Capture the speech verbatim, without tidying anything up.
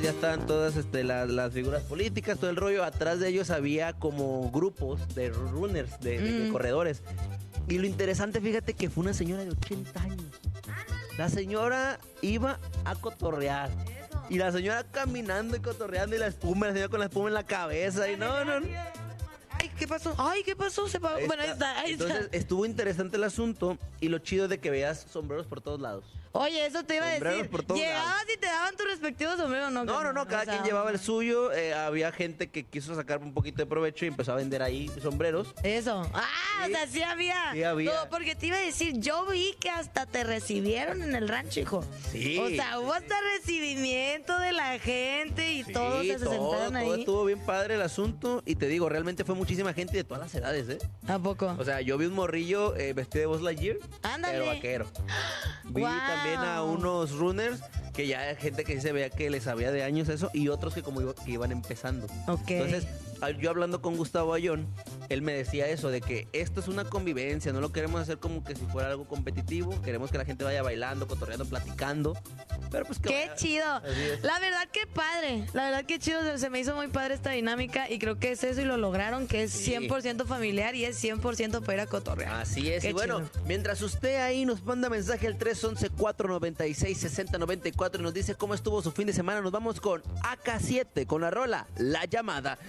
ya estaban todas este, las, las figuras políticas, todo el rollo. Atrás de ellos había como grupos de runners, de, de, Mm. de corredores. Y lo interesante, fíjate que fue una señora de ochenta años. La señora iba a cotorrear. Y la señora caminando y cotorreando y la espuma, la señora con la espuma en la cabeza. Y no, no, no. Ay, ¿qué pasó? Ay, ¿qué pasó? Se pagó. Está- Bueno, ahí está, ahí Entonces está. estuvo interesante el asunto y lo chido de que veas sombreros por todos lados. Oye, eso te iba a Sombreros decir. por todos Llegabas lados. y te daban tu respectivo sombrero, ¿no? No, no, no, cada O sea, quien llevaba el suyo. eh, había gente que quiso sacar un poquito de provecho y empezó a vender ahí sombreros. Eso. Ah, Sí. o sea, sí había. Sí había. No, porque te iba a decir, yo vi que hasta te recibieron en el rancho, hijo. Sí. O sea, hubo hasta recibimiento de la gente y todos se todo, sentaron todo ahí. estuvo bien padre el asunto. Y te digo, realmente fue muchísima gente de todas las edades, ¿eh? ¿A poco? O sea, yo vi un morrillo eh, vestido de Buzz Lightyear, Ándale. pero vaquero. Vi Guau. también a unos runners que ya hay gente que sí se veía que les sabía de años eso y otros que como iba- que iban empezando. Ok. Entonces, al- yo hablando con Gustavo Ayón, él me decía eso, de que esto es una convivencia, no lo queremos hacer como que si fuera algo competitivo, queremos que la gente vaya bailando, cotorreando, platicando, pero pues que Qué vaya- chido. Así es. La verdad que padre. La verdad que chido. Se- Se me hizo muy padre esta dinámica y creo que es eso y lo lograron, que es Sí. cien por ciento familiar y es cien por ciento para ir a cotorrear. Así es, Qué y bueno, chido. mientras usted ahí nos manda mensaje al tres once, cuatro noventa y seis, sesenta noventa y cuatro y nos dice cómo estuvo su fin de semana, nos vamos con A K siete, con la rola La Llamada.